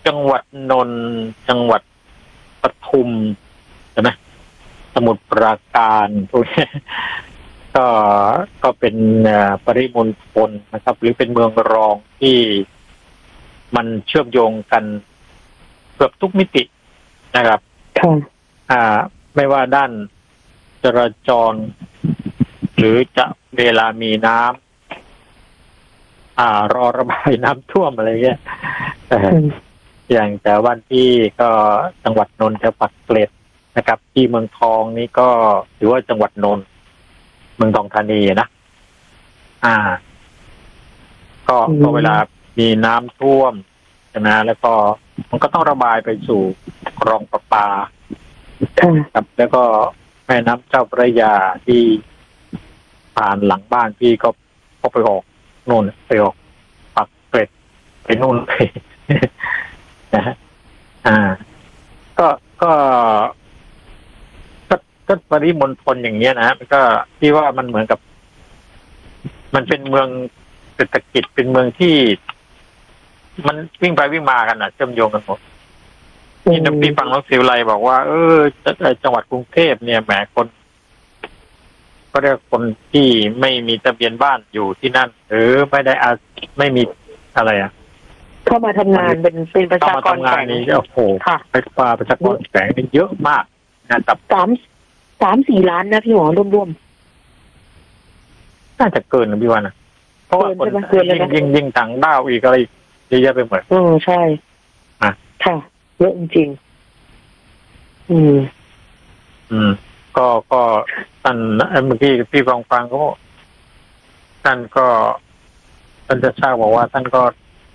จังหวัดนนท์จังหวัดปทุมใช่ไหมสมุทรปราการพวกนี้ก็เป็นปริมณฑลนะครับหรือเป็นเมืองรองที่มันเชื่อมโยงกันเกือบทุกมิตินะครับไม่ว่าด้านจราจรหรือจะเวลามีน้ำรอระบายน้ำท่วมอะไรเงี้ยอย่างแต่วันที่ก็จังหวัดนนท์แถวปากเกร็ดนะครับที่เมืองทองนี่ก็ถือว่าจังหวัดนนท์เมืองทองธานีนะก็เวลามีน้ำท่วมใช่ไหมแล้วก็มันก็ต้องระบายไปสู่คลองประปาครับแล้วก็แม่น้ำเจ้าพระยาที่ผ่านหลังบ้านพี่ก็ไปออกโน่นไปออกปากเกร็ดไปโน่นไปนะฮะก็ปริมณฑลอย่างเงี้ยนะมันก็ที่ว่ามันเหมือนกับมันเป็นเมืองเศรษฐกิจเป็นเมืองที่มันวิ่งไปวิ่งมากันเชื่อมโยงกันหมดที่น้ำพี่ฟังน้องศิวไลบอกว่าจังหวัดกรุงเทพเนี่ยแหมคนก็เรียกคนที่ไม่มีทะเบียนบ้านอยู่ที่นั่นหรือไม่มีอะไรเข้ามาทำงานเป็นประชากรแฝงนี่โอ้โหประชากรแฝงนี่เยอะมากนะครับ 3-4 ล้านนะพี่หมอร่วมน่าจะเกินนะพี่วานะเพราะว่าคนยิ่งต่างด้าวอีกอะไรเยอะแยะไปหมดใช่ค่ะเยอะจริงก็ท่านเมื่อกี้พี่ฟังก็ท่านจะทราบบอกว่าท่านก็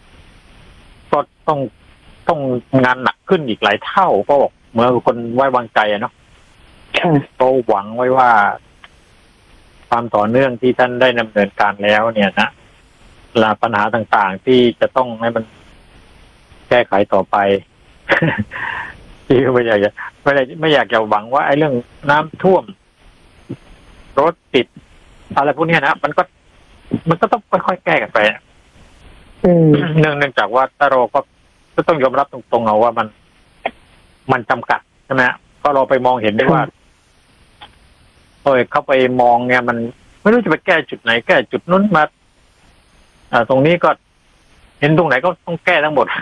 ต้องงานหนักขึ้นอีกหลายเท่าเพราะเมื่อคนไว้วางใจเนาะก็หวังไว้ว่าความต่อเนื่องที่ท่านได้ดำเนินการแล้วเนี่ยนะปัญหาต่างๆที่จะต้องให้มันแก้ไขต่อไป ที่ไม่อยากจะหวังว่าไอ้เรื่องน้ำท่วมรถติดอะไรพวกนี้นะมันก็ต้องค่อยๆแก้กันไปเนื่องจากว่าถ้าเราก็ต้องยอมรับตรงๆเอาว่ามันจำกัดใช่ไหมก็เราไปมองเห็นได้ว่าเข้าไปมองเนี่ยมันไม่รู้จะไปแก้จุดไหนแก้จุดนู้นมาตรงนี้ก็เห็นตรงไหนก็ต้องแก้ทั้งหมด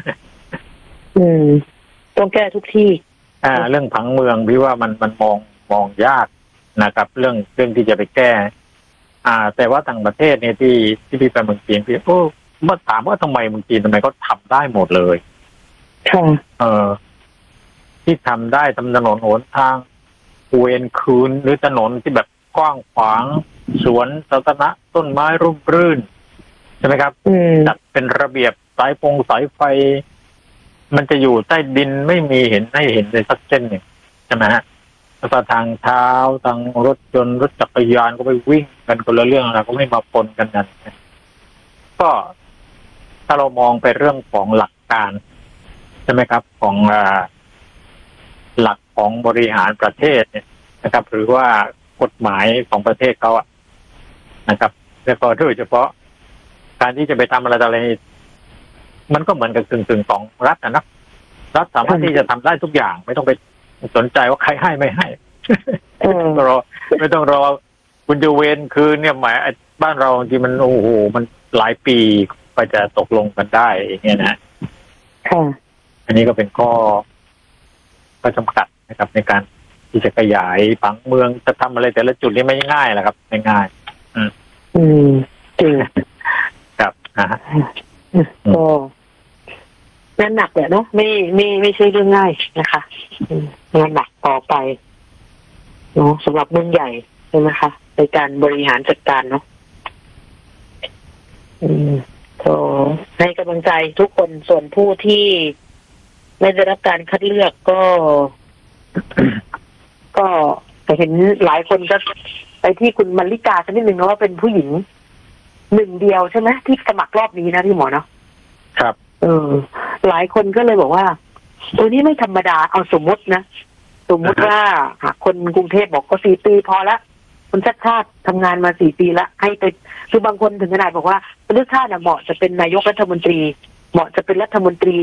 ต้องแก้ทุกที่เรื่องผังเมืองพี่ว่ามันมองยากนะครับเรื่องที่จะไปแก้แต่ว่าต่างประเทศเนี่ยที่พี่ไปเมืองจีนพี่เมื่อถามว่าทำไมเมืองจีนทำไมก็ทำได้หมดเลยที่ทำได้ทำถนนหนทางเวียนคืนหรือถนนที่แบบกว้างขวางสวนสาธารณะต้นไม้ร่มรื่นใช่ไหมครับจัดเป็นระเบียบสายไฟมันจะอยู่ใต้ดินไม่มีให้เห็นเลยสักเส้นหนึ่งใช่ไหมฮะแล้วก็ทางเท้าทางรถยนต์รถจักรยานก็ไปวิ่งกันคนละเรื่องอะไรก็ไม่มาปนกันนั่นก็ถ้าเรามองไปเรื่องของหลักการใช่ไหมครับของหลักของบริหารประเทศเนี่ยนะครับหรือว่ากฎหมายของประเทศเขานะครับแล้วก็โดยเฉพาะการที่จะไปทำอะไรมันก็เหมือนกับกึ่งของรัฐนะรัฐสามารถที่จะทำได้ทุกอย่างไม่ต้องไปสนใจว่าใครให้ไม่ให้ไม่ต้องรอคุณจะเวนคืนเนี่ยหมายบ้านเราจริงมันโอ้โหมันหลายปีกว่าจะตกลงกันได้อย่างเงี้ยนะอันนี้ก็เป็นข้อจำกัดนะครับในการที่จะขยายผังเมืองจะทำอะไรแต่ละจุดนี่ไม่ง่ายแหละครับไม่ง่ายจริงครับก็งานหนักแหละเนาะไม่ใช่เรื่องง่ายนะคะงานหนักต่อไปเนาะสำหรับเมืองใหญ่ใช่ไหมคะในการบริหารจัดการเนาะก็ให้กำลังใจทุกคนส่วนผู้ที่ไม่ได้รับการคัดเลือกก็เห็นหลายคนก็ไปที่คุณมลลิกาสักนิดนึงนะว่าเป็นผู้หญิงหนึ่งเดียวใช่ไหมที่สมัครรอบนี้นะพี่หมอเนาะครับหลายคนก็เลยบอกว่าตัวนี้ไม่ธรรมดาเอาสมมตินะสมมติว่าคนกรุงเทพบอกก็4 ปีพอละคุณชาติชาติทำงานมา4 ปีละให้ไปคือบางคนถึงขนาดบอกว่าคุณชาติชาติเหมาะจะเป็นนายกรัฐมนตรีเหมาะจะเป็นรัฐมนตรี